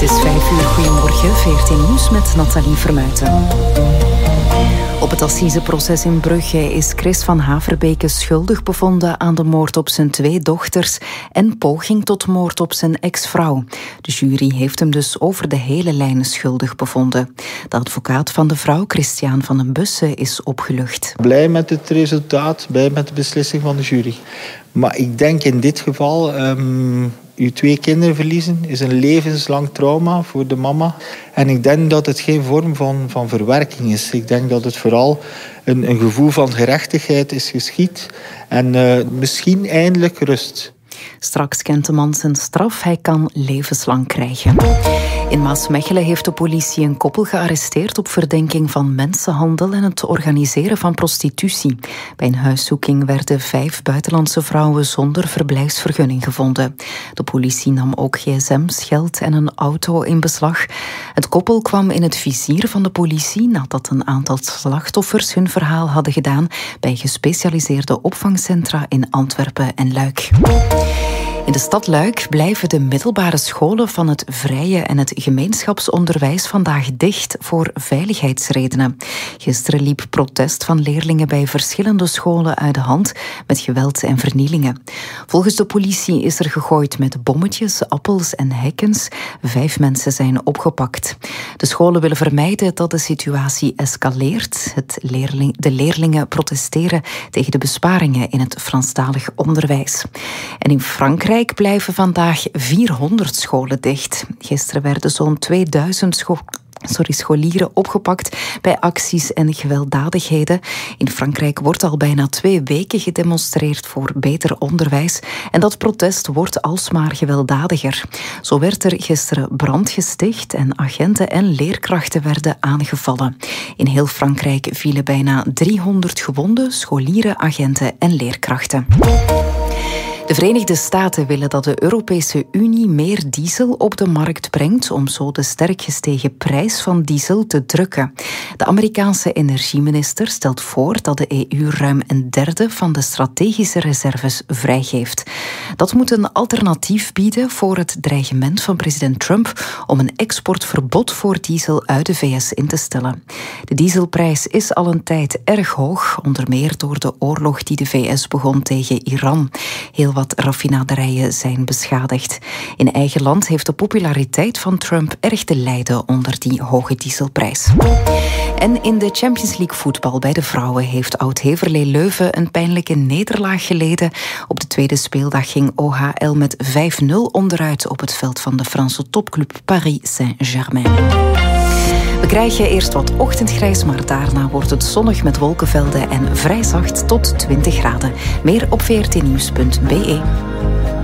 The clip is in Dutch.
is 5 uur. Goedemorgen, 14 nieuws met Nathalie Vermuijten. Op het assiseproces in Brugge is Chris van Haverbeke schuldig bevonden aan de moord op zijn 2 dochters en poging tot moord op zijn ex-vrouw. De jury heeft hem dus over de hele lijn schuldig bevonden. De advocaat van de vrouw, Christian van den Bussen, is opgelucht. Blij met het resultaat, blij met de beslissing van de jury. Maar ik denk in dit geval, uw 2 kinderen verliezen is een levenslang trauma voor de mama. En ik denk dat het geen vorm van verwerking is. Ik denk dat het vooral een gevoel van gerechtigheid is geschied. En misschien eindelijk rust. Straks kent de man zijn straf. Hij kan levenslang krijgen. In Maasmechelen heeft de politie een koppel gearresteerd op verdenking van mensenhandel en het organiseren van prostitutie. Bij een huiszoeking werden 5 buitenlandse vrouwen zonder verblijfsvergunning gevonden. De politie nam ook gsm's, geld en een auto in beslag. Het koppel kwam in het vizier van de politie nadat een aantal slachtoffers hun verhaal hadden gedaan bij gespecialiseerde opvangcentra in Antwerpen en Luik. In de stad Luik blijven de middelbare scholen van het vrije en het gemeenschapsonderwijs vandaag dicht voor veiligheidsredenen. Gisteren liep protest van leerlingen bij verschillende scholen uit de hand met geweld en vernielingen. Volgens de politie is er gegooid met bommetjes, appels en hekkens. 5 mensen zijn opgepakt. De scholen willen vermijden dat de situatie escaleert. De leerlingen protesteren tegen de besparingen in het Franstalig onderwijs. En in Frankrijk blijven vandaag 400 scholen dicht. Gisteren werden zo'n 2000 scholieren opgepakt bij acties en gewelddadigheden. In Frankrijk wordt al bijna 2 weken gedemonstreerd voor beter onderwijs en dat protest wordt alsmaar gewelddadiger. Zo werd er gisteren brand gesticht en agenten en leerkrachten werden aangevallen. In heel Frankrijk vielen bijna 300 gewonden, scholieren, agenten en leerkrachten. De Verenigde Staten willen dat de Europese Unie meer diesel op de markt brengt om zo de sterk gestegen prijs van diesel te drukken. De Amerikaanse energieminister stelt voor dat de EU ruim 1/3 van de strategische reserves vrijgeeft. Dat moet een alternatief bieden voor het dreigement van president Trump om een exportverbod voor diesel uit de VS in te stellen. De dieselprijs is al een tijd erg hoog, onder meer door de oorlog die de VS begon tegen Iran. Heel wat raffinaderijen zijn beschadigd. In eigen land heeft de populariteit van Trump erg te lijden onder die hoge dieselprijs. En in de Champions League voetbal bij de vrouwen heeft Oud-Heverlee Leuven een pijnlijke nederlaag geleden. Op de tweede speeldag ging OHL met 5-0 onderuit op het veld van de Franse topclub Paris Saint-Germain. We krijgen eerst wat ochtendgrijs, maar daarna wordt het zonnig met wolkenvelden en vrij zacht tot 20 graden. Meer op vrtnieuws.be.